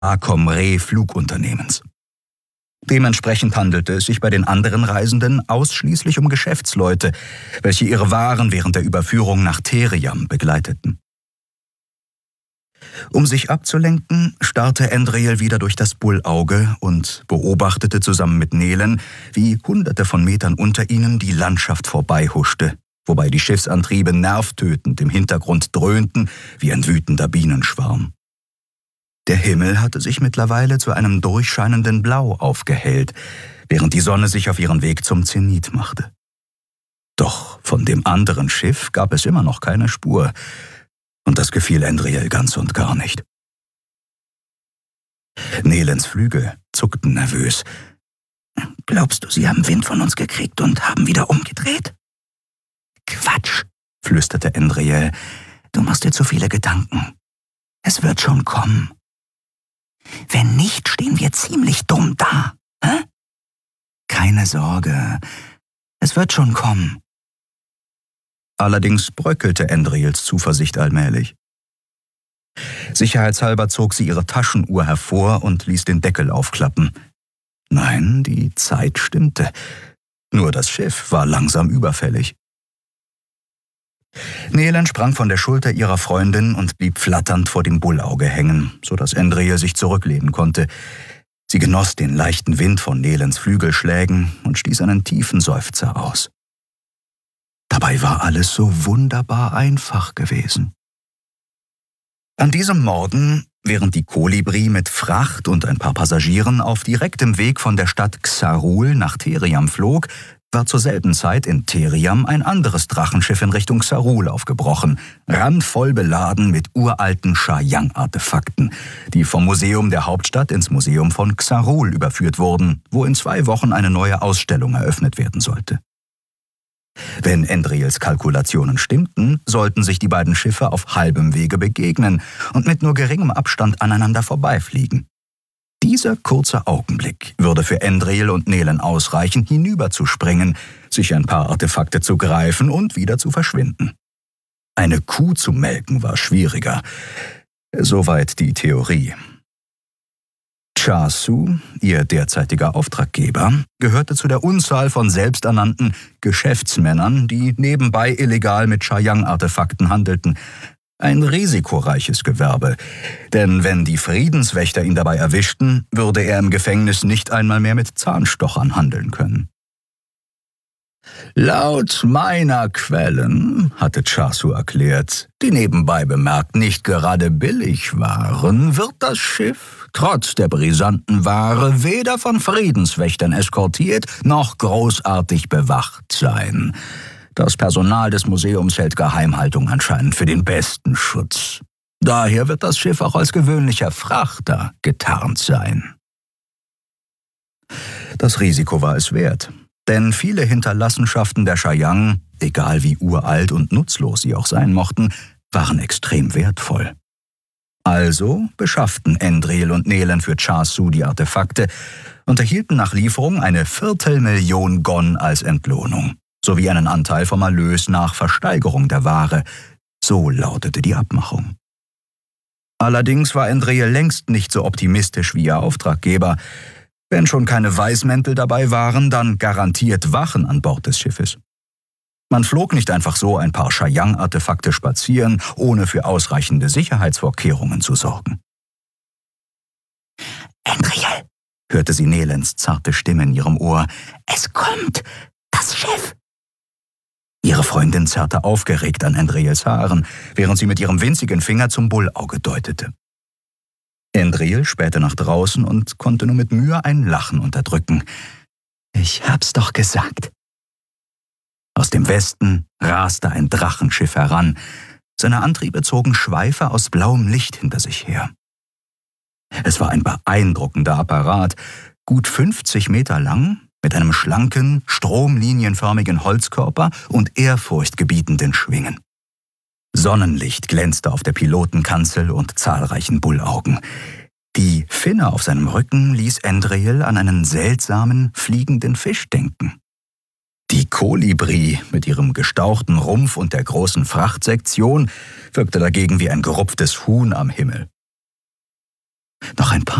Acom-Re-Flugunternehmens. Dementsprechend handelte es sich bei den anderen Reisenden ausschließlich um Geschäftsleute, welche ihre Waren während der Überführung nach Theriam begleiteten. Um sich abzulenken, starrte Endrejel wieder durch das Bullauge und beobachtete zusammen mit Nelen, wie Hunderte von Metern unter ihnen die Landschaft vorbeihuschte, wobei die Schiffsantriebe nervtötend im Hintergrund dröhnten wie ein wütender Bienenschwarm. Der Himmel hatte sich mittlerweile zu einem durchscheinenden Blau aufgehellt, während die Sonne sich auf ihren Weg zum Zenit machte. Doch von dem anderen Schiff gab es immer noch keine Spur, und das gefiel Endrejel ganz und gar nicht. Nelens Flügel zuckten nervös. »Glaubst du, sie haben Wind von uns gekriegt und haben wieder umgedreht?« »Quatsch«, flüsterte Endrejel. »Du machst dir zu viele Gedanken. Es wird schon kommen. Wenn nicht, stehen wir ziemlich dumm da. Hä? Keine Sorge, es wird schon kommen.« Allerdings bröckelte Endrejels Zuversicht allmählich. Sicherheitshalber zog sie ihre Taschenuhr hervor und ließ den Deckel aufklappen. Nein, die Zeit stimmte. Nur das Schiff war langsam überfällig. Nelen sprang von der Schulter ihrer Freundin und blieb flatternd vor dem Bullauge hängen, sodass Endrejel sich zurücklehnen konnte. Sie genoss den leichten Wind von Nelens Flügelschlägen und stieß einen tiefen Seufzer aus. Dabei war alles so wunderbar einfach gewesen. An diesem Morgen, während die Kolibri mit Fracht und ein paar Passagieren auf direktem Weg von der Stadt Xarul nach Theriam flog, war zur selben Zeit in Theriam ein anderes Drachenschiff in Richtung Xarul aufgebrochen, randvoll beladen mit uralten Shayang-Artefakten, die vom Museum der Hauptstadt ins Museum von Xarul überführt wurden, wo in 2 Wochen eine neue Ausstellung eröffnet werden sollte. Wenn Endrejels Kalkulationen stimmten, sollten sich die beiden Schiffe auf halbem Wege begegnen und mit nur geringem Abstand aneinander vorbeifliegen. Dieser kurze Augenblick würde für Endrejel und Nelen ausreichen, hinüberzuspringen, sich ein paar Artefakte zu greifen und wieder zu verschwinden. Eine Kuh zu melken war schwieriger. Soweit die Theorie. Chasu, ihr derzeitiger Auftraggeber, gehörte zu der Unzahl von selbsternannten Geschäftsmännern, die nebenbei illegal mit Shayang-Artefakten handelten. Ein risikoreiches Gewerbe, denn wenn die Friedenswächter ihn dabei erwischten, würde er im Gefängnis nicht einmal mehr mit Zahnstochern handeln können. Laut meiner Quellen, hatte Chasu erklärt, die nebenbei bemerkt nicht gerade billig waren, wird das Schiff, trotz der brisanten Ware, weder von Friedenswächtern eskortiert noch großartig bewacht sein. Das Personal des Museums hält Geheimhaltung anscheinend für den besten Schutz. Daher wird das Schiff auch als gewöhnlicher Frachter getarnt sein. Das Risiko war es wert. Denn viele Hinterlassenschaften der Shayang, egal wie uralt und nutzlos sie auch sein mochten, waren extrem wertvoll. Also beschafften Endrejel und Nelen für Chasu die Artefakte und erhielten nach Lieferung eine 250.000 Gon als Entlohnung, sowie einen Anteil vom Erlös nach Versteigerung der Ware. So lautete die Abmachung. Allerdings war Endrejel längst nicht so optimistisch wie ihr Auftraggeber. Wenn schon keine Weißmäntel dabei waren, dann garantiert Wachen an Bord des Schiffes. Man flog nicht einfach so ein paar Shayang-Artefakte spazieren, ohne für ausreichende Sicherheitsvorkehrungen zu sorgen. »Endrejel«, hörte sie Nelens zarte Stimme in ihrem Ohr, »es kommt, das Schiff!« Ihre Freundin zerrte aufgeregt an Endrejels Haaren, während sie mit ihrem winzigen Finger zum Bullauge deutete. Endrejel spähte nach draußen und konnte nur mit Mühe ein Lachen unterdrücken. »Ich hab's doch gesagt.« Aus dem Westen raste ein Drachenschiff heran. Seine Antriebe zogen Schweife aus blauem Licht hinter sich her. Es war ein beeindruckender Apparat, gut 50 Meter lang, mit einem schlanken, stromlinienförmigen Holzkörper und ehrfurchtgebietenden Schwingen. Sonnenlicht glänzte auf der Pilotenkanzel und zahlreichen Bullaugen. Die Finne auf seinem Rücken ließ Endrejel an einen seltsamen, fliegenden Fisch denken. Die Kolibri mit ihrem gestauchten Rumpf und der großen Frachtsektion wirkte dagegen wie ein gerupftes Huhn am Himmel. Noch ein paar